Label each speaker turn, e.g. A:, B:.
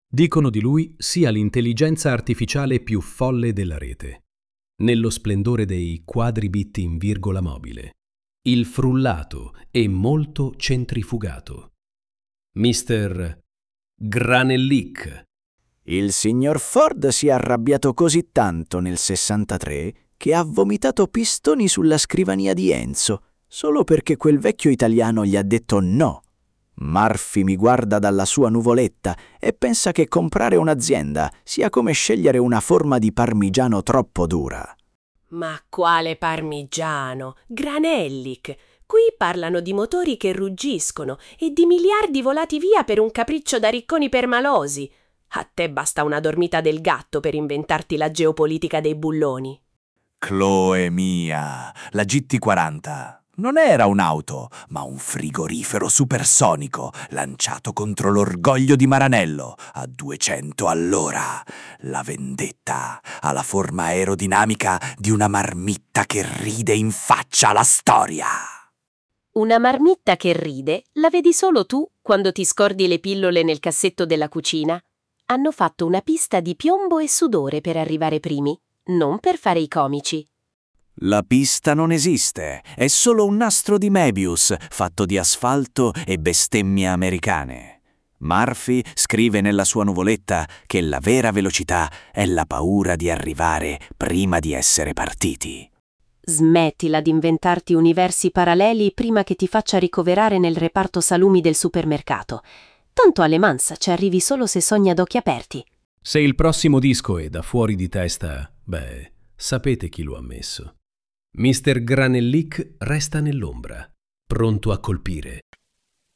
A: Dicono di lui sia l'intelligenza artificiale più folle della rete. Nello splendore dei quadribit in virgola mobile. Il frullato e molto centrifugato. Mr. Granellic.
B: Il signor Ford si è arrabbiato così tanto nel 63 che ha vomitato pistoni sulla scrivania di Enzo, solo perché quel vecchio italiano gli ha detto no. Murphy mi guarda dalla sua nuvoletta e pensa che comprare un'azienda sia come scegliere una forma di parmigiano troppo dura.
C: Ma quale parmigiano? Granellic! Qui parlano di motori che ruggiscono e di miliardi volati via per un capriccio da ricconi permalosi. A te basta una dormita del gatto per inventarti la geopolitica dei bulloni.
D: Chloe mia, la GT40 non era un'auto, ma un frigorifero supersonico lanciato contro l'orgoglio di Maranello a 200 all'ora. La vendetta ha la forma aerodinamica di una marmitta che ride in faccia alla storia.
C: Una marmitta che ride la vedi solo tu quando ti scordi le pillole nel cassetto della cucina. Hanno fatto una pista di piombo e sudore per arrivare primi, non per fare i comici.
B: La pista non esiste, è solo un nastro di Möbius fatto di asfalto e bestemmie americane. Murphy scrive nella sua nuvoletta che la vera velocità è la paura di arrivare prima di essere partiti.
C: Smettila di inventarti universi paralleli prima che ti faccia ricoverare nel reparto salumi del supermercato. Tanto alle Mans ci arrivi solo se sogni ad occhi aperti.
A: Se il prossimo disco è da fuori di testa, sapete chi lo ha messo. Mr. Granellic resta nell'ombra, pronto a colpire.